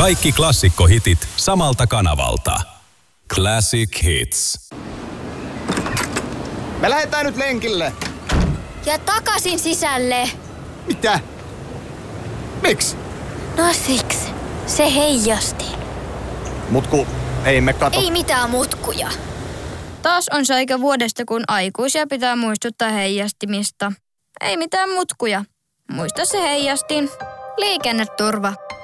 Kaikki klassikkohitit samalta kanavalta. Classic Hits. Me lähdetään nyt lenkille. Ja takaisin sisälle. Mitä? Miksi? No siksi. Se heijasti. Mutku, ei me kato. Ei mitään mutkuja. Taas on se aika vuodesta, kun aikuisia pitää muistuttaa heijastimista. Ei mitään mutkuja. Muista se heijastin. Liikenneturva.